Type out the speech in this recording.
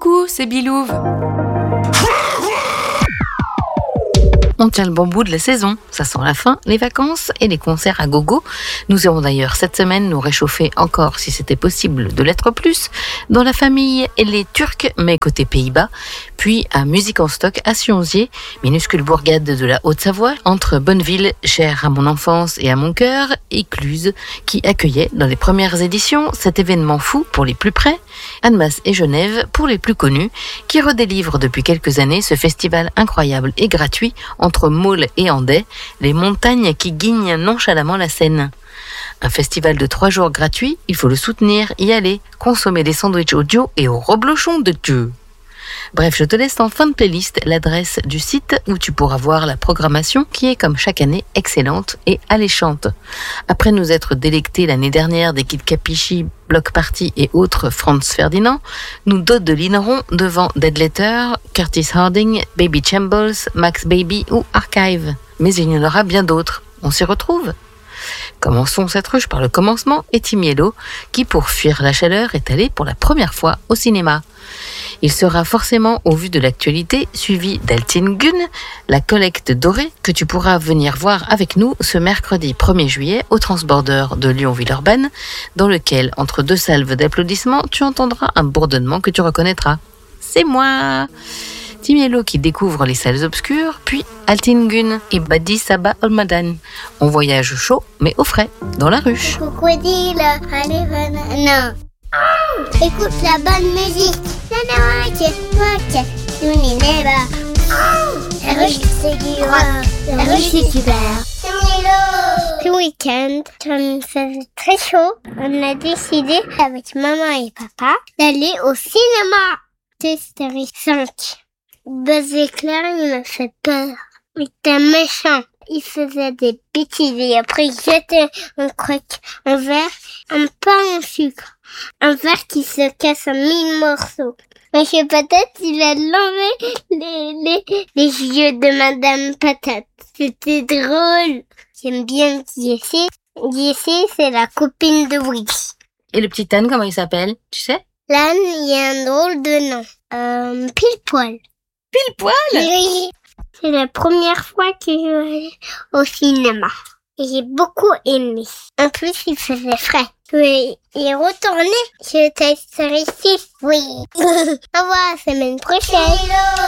Coucou, c'est Bilouve. On tient le bon bout de la saison, ça sent la fin, les vacances et les concerts à gogo. Nous irons d'ailleurs cette semaine nous réchauffer encore, si c'était possible de l'être plus, dans la famille et les Turcs, mais côté Pays-Bas, puis à Musique en Stock à Sionzier, minuscule bourgade de la Haute-Savoie, entre Bonneville, chère à mon enfance et à mon cœur, et Cluse, qui accueillait dans les premières éditions cet événement fou pour les plus près, Annemasse et Genève pour les plus connus, qui redélivrent depuis quelques années ce festival incroyable et gratuit entre Maule et Andai, les montagnes qui guignent nonchalamment la Seine. Un festival de 3 jours gratuit, il faut le soutenir, y aller, consommer des sandwichs audio et au reblochon de Dieu. Bref, je te laisse en fin de playlist l'adresse du site où tu pourras voir la programmation qui est comme chaque année excellente et alléchante. Après nous être délectés l'année dernière des Kid Kapichi, Block Party et autres Franz Ferdinand, nous dodelinerons devant Dead Letter, Curtis Harding, Baby Chambles, Max Baby ou Archive. Mais il y en aura bien d'autres. On s'y retrouve ? Commençons cette ruche par le commencement et Timiello, qui pour fuir la chaleur est allé pour la première fois au cinéma. Il sera forcément, au vu de l'actualité, suivi d'Altingun, la collecte dorée que tu pourras venir voir avec nous ce mercredi 1er juillet au Transborder de Lyon-Villeurbanne, dans lequel, entre 2 salves d'applaudissements, tu entendras un bourdonnement que tu reconnaîtras. C'est moi! Timiello qui découvre les salles obscures, puis Altingun et Badi Sabah Olmadan. On voyage chaud, mais au frais, dans la ruche. Crocodile, allez, non. Écoute la bonne musique. La ruche, c'est du rock. La ruche, c'est super. Ce week-end, comme ça fait très chaud, on a décidé avec maman et papa d'aller au cinéma. Toy Story 5. Buzz Éclair, il m'a fait peur. Il était méchant. Il faisait des bêtises et après il jetait un croc, un verre, un pain en sucre. Un verre qui se casse en 1000 morceaux. Monsieur Patate, il a lavé les yeux de Madame Patate. C'était drôle. J'aime bien Jessie. Jessie, c'est la copine de Woody. Et le petit âne, comment il s'appelle, tu sais? L'âne, il y a un drôle de nom. Pile poil. Pile poil? Oui. C'est la première fois que je vais au cinéma. Et j'ai beaucoup aimé. En plus, il faisait frais. Oui. Et retourner chez Toy Story 6. Oui. Au revoir, semaine prochaine.